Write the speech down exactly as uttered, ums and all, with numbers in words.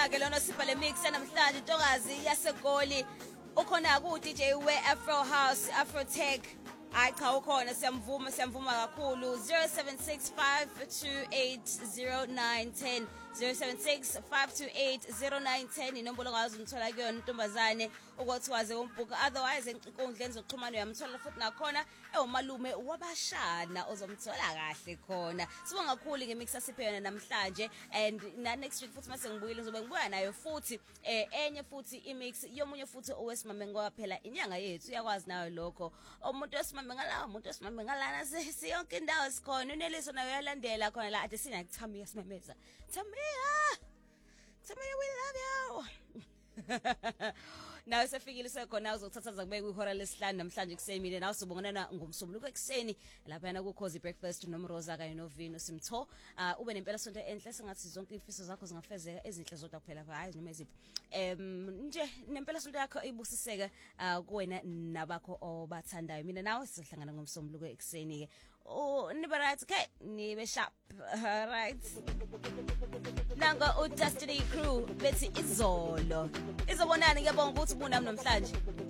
ke lona sipha le mix namhlanje Ntokazi yaseGoli ukhona ku D J we Afro House Afro Tech hayi cha ukhona siyamvuma siyamvuma kakhulu zero seven six five two eight zero nine one zero zero seven six five two eight zero nine one zero inombolo ngazo umthola kuyona intombazane ukuthi waze umbhuka otherwise enkundleni zokuxhumana uyamthola futhi nakhona ewumalume wabashana ozomthola kahle khona sibonga kakhulu ngemix asiphe yona namhlanje and na next week futhi mase ngibuyile ngizobe ngibuya nayo futhi eh enye futhi imix yomunye futhi owesimame ngoba phela inyanga yethu uyakwazi nayo lokho umuntu wesimame ngala umuntu wesimame ngalana siyonke indawo sikhona uneliso nayo yalandela khona la ade sina kuthamiya simemeza Tamia Tamia we love you Nawe sefikile sekhona uzothatha kubeka ihora lesihlanu namhlanje kusemile nawe sobonganana ngomsombuluko ekseni lapha yana ku Cozy Breakfast nomroza kanye novino simtho ube nempela sonto enhle sengathi zonke ifiso zakho zingafezeka ezinhle zodwa kuphela hayi noma eziphi em nje nempela sonto yakho ibusiseke kuwena nabakho obathandayo mina nawe sihlangana ngomsombuluko ekseni ke oh nibe right okay nibe sharp right nanga u Destiny Crew bethi izolo izobonani ngiyabonga ukuthi ubunami namhlanje